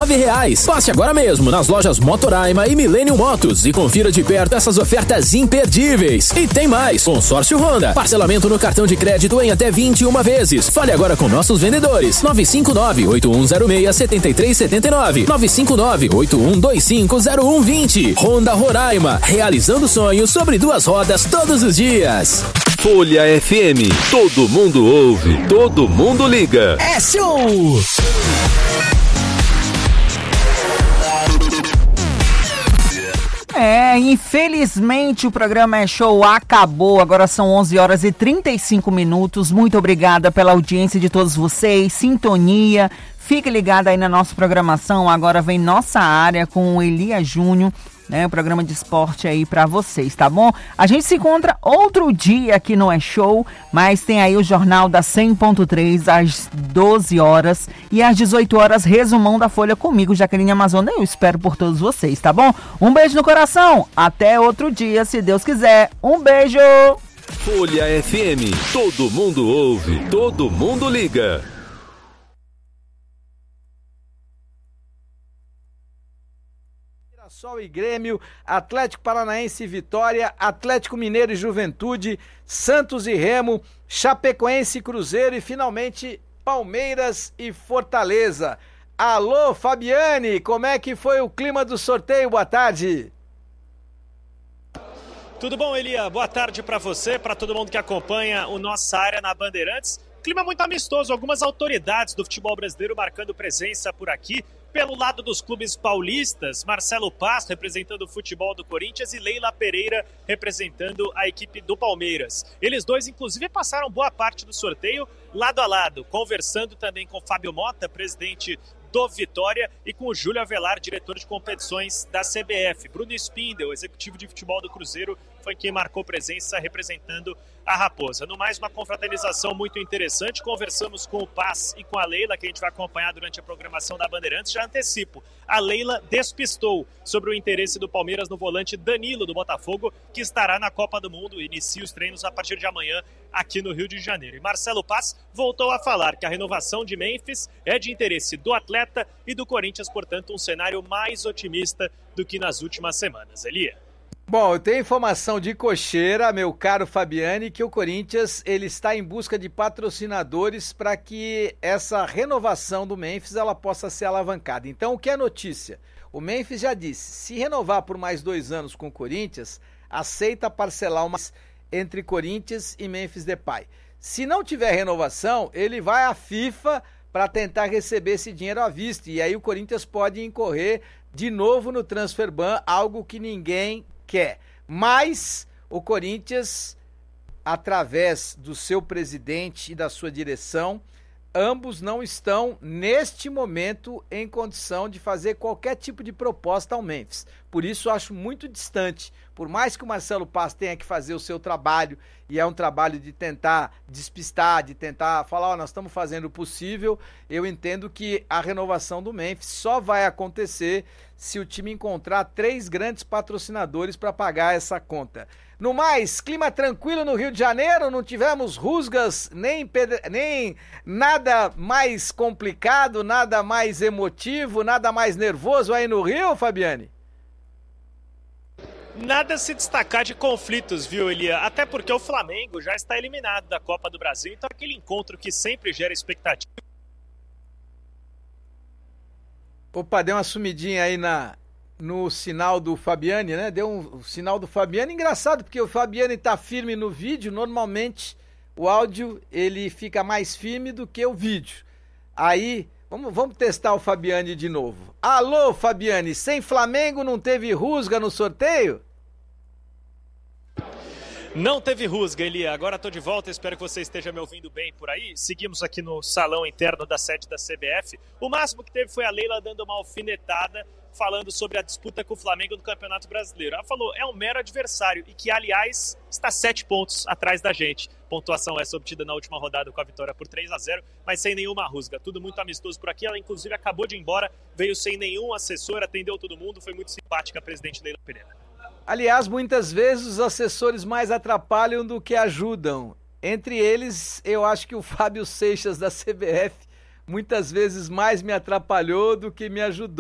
R$9. Passe agora mesmo nas lojas Motoraima e Millennium Motos e confira de perto essas ofertas imperdíveis. E tem mais, consórcio Honda, parcelamento no cartão de crédito em até 21 vezes. Fale agora com nossos vendedores. 959-8106-7379. 959-8125-0120. Honda Roraima, realizando sonhos sobre duas rodas todos os dias. Folha FM, todo mundo ouve, todo mundo liga. É show! Infelizmente o programa É Show acabou, agora são 11h35. Muito obrigada pela audiência de todos vocês, sintonia, fique ligado aí na nossa programação, agora vem Nossa Área com o Elias Júnior, né, o programa de esporte aí pra vocês, tá bom? A gente se encontra outro dia aqui no É Show, mas tem aí o Jornal da 100.3 às 12 horas e às 18 horas, resumão da Folha comigo, Jaqueline Amazônia. Eu espero por todos vocês, tá bom? Um beijo no coração, até outro dia, se Deus quiser. Um beijo! Folha FM, todo mundo ouve, todo mundo liga. Mirassol e Grêmio, Atlético Paranaense e Vitória, Atlético Mineiro e Juventude, Santos e Remo, Chapecoense e Cruzeiro e finalmente Palmeiras e Fortaleza. Alô, Fabiane, como é que foi o clima do sorteio? Boa tarde. Tudo bom, Elia? Boa tarde para você, para todo mundo que acompanha o Nossa Área na Bandeirantes. Clima muito amistoso, algumas autoridades do futebol brasileiro marcando presença por aqui. Pelo lado dos clubes paulistas, Marcelo Pasto representando o futebol do Corinthians e Leila Pereira representando a equipe do Palmeiras. Eles dois, inclusive, passaram boa parte do sorteio lado a lado, conversando também com Fábio Mota, presidente do Vitória, e com o Júlio Avelar, diretor de competições da CBF. Bruno Spindel, executivo de futebol do Cruzeiro, foi quem marcou presença representando a Raposa. No mais, uma confraternização muito interessante. Conversamos com o Paz e com a Leila, que a gente vai acompanhar durante a programação da Bandeirantes. Já antecipo, a Leila despistou sobre o interesse do Palmeiras no volante Danilo, do Botafogo, que estará na Copa do Mundo e inicia os treinos a partir de amanhã aqui no Rio de Janeiro. E Marcelo Paz voltou a falar que a renovação de Memphis é de interesse do atleta e do Corinthians, portanto, um cenário mais otimista do que nas últimas semanas. Elia. Bom, eu tenho informação de cocheira, meu caro Fabiane, que o Corinthians ele está em busca de patrocinadores para que essa renovação do Memphis ela possa ser alavancada. Então, o que é notícia? O Memphis já disse, se renovar por mais 2 anos com o Corinthians, aceita parcelar entre Corinthians e Memphis Depay. Se não tiver renovação, ele vai à FIFA para tentar receber esse dinheiro à vista. E aí o Corinthians pode incorrer de novo no transfer ban, algo que ninguém quer. Mas o Corinthians, através do seu presidente e da sua direção, ambos não estão, neste momento, em condição de fazer qualquer tipo de proposta ao Memphis. Por isso, eu acho muito distante. Por mais que o Marcelo Paz tenha que fazer o seu trabalho, e é um trabalho de tentar despistar, de tentar falar, nós estamos fazendo o possível, eu entendo que a renovação do Memphis só vai acontecer se o time encontrar 3 grandes patrocinadores para pagar essa conta. No mais, clima tranquilo no Rio de Janeiro, não tivemos rusgas, nem nada mais complicado, nada mais emotivo, nada mais nervoso aí no Rio, Fabiane? Nada se destacar de conflitos, viu, Elia? Até porque o Flamengo já está eliminado da Copa do Brasil, então aquele encontro que sempre gera expectativa. Opa, deu uma sumidinha aí no sinal do Fabiane, né? Deu um sinal do Fabiane engraçado, porque o Fabiane tá firme no vídeo, normalmente o áudio ele fica mais firme do que o vídeo. Aí, vamos testar o Fabiane de novo. Alô, Fabiane, sem Flamengo não teve rusga no sorteio? Não teve rusga, Elia. Agora estou de volta, espero que você esteja me ouvindo bem por aí. Seguimos aqui no salão interno da sede da CBF. O máximo que teve foi a Leila dando uma alfinetada, falando sobre a disputa com o Flamengo no Campeonato Brasileiro. Ela falou, é um mero adversário e que, aliás, está 7 pontos atrás da gente. Pontuação essa obtida na última rodada com a vitória por 3-0, mas sem nenhuma rusga. Tudo muito amistoso por aqui. Ela, inclusive, acabou de ir embora, veio sem nenhum assessor, atendeu todo mundo, foi muito simpática a presidente Leila Pereira. Aliás, muitas vezes os assessores mais atrapalham do que ajudam. Entre eles, eu acho que o Fábio Seixas da CBF muitas vezes mais me atrapalhou do que me ajudou.